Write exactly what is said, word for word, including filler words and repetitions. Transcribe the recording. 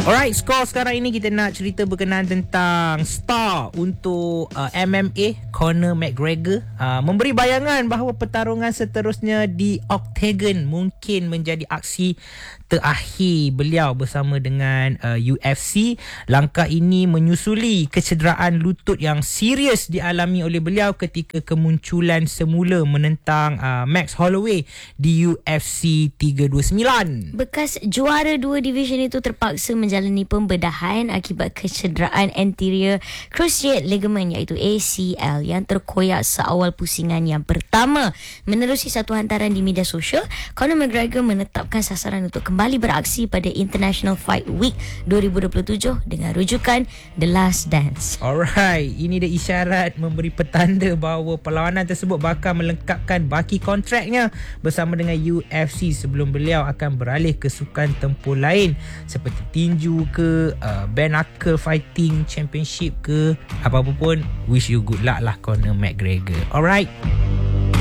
Alright, skor sekarang ini kita nak cerita berkenaan tentang star untuk uh, M M A, Conor McGregor, uh, memberi bayangan bahawa pertarungan seterusnya di Octagon mungkin menjadi aksi terakhir beliau bersama dengan uh, U F C. Langkah ini menyusuli kecederaan lutut yang serius dialami oleh beliau ketika kemunculan semula menentang uh, Max Holloway di U F C tiga dua sembilan. Bekas juara dua division itu terpaksa menjalani pembedahan akibat kecederaan anterior cruciate ligament iaitu A C L yang terkoyak seawal pusingan yang pertama. Menerusi satu hantaran di media sosial, Conor McGregor menetapkan sasaran untuk kembali beraksi pada International Fight Week dua ribu dua puluh tujuh dengan rujukan The Last Dance. Alright, ini dia isyarat memberi petanda bahawa perlawanan tersebut bakal melengkapkan baki kontraknya bersama dengan U F C sebelum beliau akan beralih ke sukan tempur lain seperti tinju ke, uh, bare knuckle fighting championship ke, apa-apa pun. Wish you good luck lah Conor McGregor. Alright.